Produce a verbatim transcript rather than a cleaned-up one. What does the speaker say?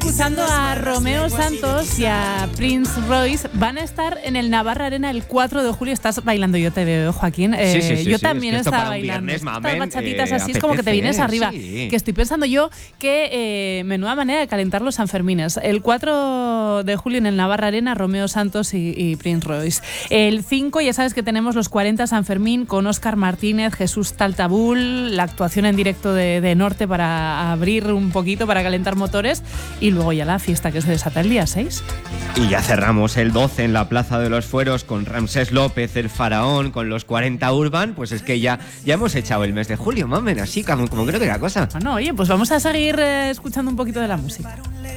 escuchando a Romeo Santos y a Prince Royce. Van a estar en el Navarra Arena el cuatro de julio. Estás bailando, yo te veo, Joaquín. Eh, sí, sí, sí, yo sí, también es que estaba bailando. Estas Mamen, bachatitas eh, así es como que te vienes arriba. Sí. Que estoy pensando yo que eh, menuda manera de calentar los Sanfermines. El cuatro de julio en el Navarra Arena, Romeo Santos y, y Prince Royce. El cinco, ya sabes que tenemos los cuarenta Sanfermín con Óscar Martínez, Jesús Taltabul, la actuación en directo de, de Norte para abrir un poquito, para calentar motores, y luego ya la fiesta que se desata el día seis. Y ya cerramos el doce en la Plaza de los Fueros con Ramsés López, el faraón, con los cuarenta Urban. Pues es que ya, ya hemos echado el mes de julio, mamen, así como, como creo que la cosa. Bueno, oye, pues vamos a seguir eh, escuchando un poquito de la música.